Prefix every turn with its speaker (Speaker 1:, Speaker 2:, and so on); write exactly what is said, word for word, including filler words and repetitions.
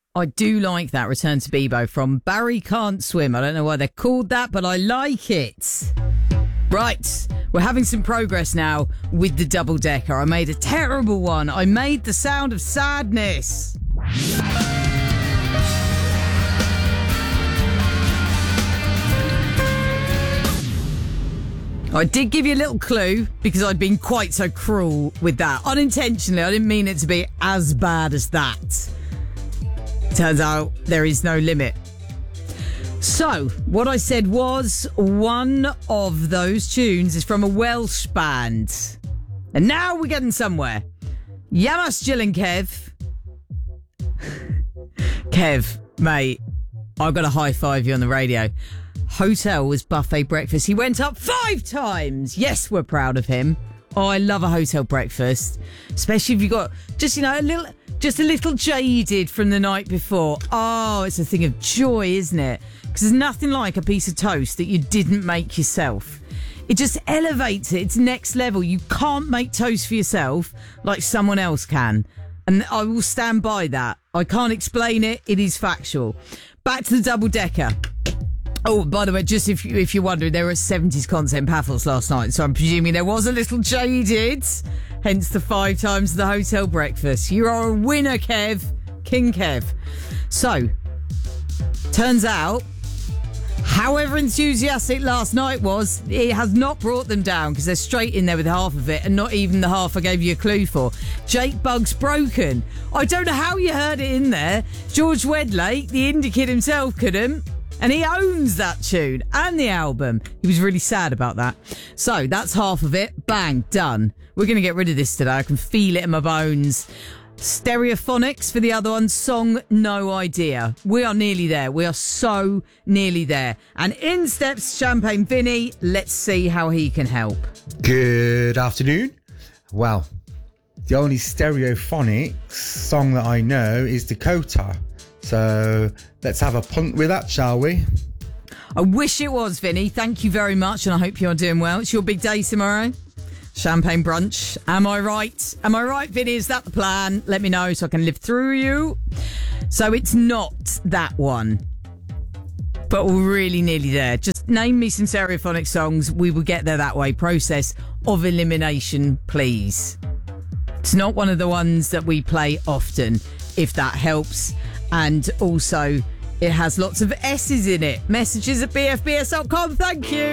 Speaker 1: I do like that Return to Bebo from Barry Can't Swim. I don't know why they're called that, but I like it. Right, we're having some progress now with the double decker. I made a terrible one. I made the sound of sadness. I did give you a little clue because I'd been quite so cruel with that. Unintentionally, I didn't mean it to be as bad as that. Turns out there is no limit. So, what I said was one of those tunes is from a Welsh band. And now we're getting somewhere. Yamas Jill and Kev. Kev, mate, I've got to high five you on the radio. Hotel was buffet breakfast. He went up five times. Yes, we're proud of him. Oh, I love a hotel breakfast, especially if you got just, you know, a little, just a little jaded from the night before. Oh, it's a thing of joy, isn't it? Because there's nothing like a piece of toast that you didn't make yourself. It just elevates it. It's next level. You can't make toast for yourself like someone else can. And I will stand by that. I can't explain it. It is factual. Back to the double decker. Oh, by the way, just if, if you're wondering, there were seventies content paddles last night, so I'm presuming there was a little jaded, hence the five times the hotel breakfast. You are a winner, Kev. King Kev. So, turns out, however enthusiastic last night was, it has not brought them down because they're straight in there with half of it and not even the half I gave you a clue for. Jake Bugg's Broken. I don't know how you heard it in there. George Wedlake, the indie kid himself, couldn't. And he owns that tune and the album. He was really sad about that. So that's half of it. Bang, done. We're going to get rid of this today. I can feel it in my bones. Stereophonics for the other one. Song, no idea. We are nearly there. We are so nearly there. And in steps Champagne Vinny. Let's see how he can help.
Speaker 2: Good afternoon. Well, the only Stereophonics song that I know is Dakota. So let's have a punt with that, shall we?
Speaker 1: I wish it was, Vinny. Thank you very much, and I hope you're doing well. It's your big day tomorrow. Champagne brunch. Am I right? Am I right, Vinny? Is that the plan? Let me know so I can live through you. So it's not that one. But we're really nearly there. Just name me some Stereophonic songs. We will get there that way. Process of elimination, please. It's not one of the ones that we play often, if that helps. And also, it has lots of S's in it. Messages at b f b s dot com. Thank you.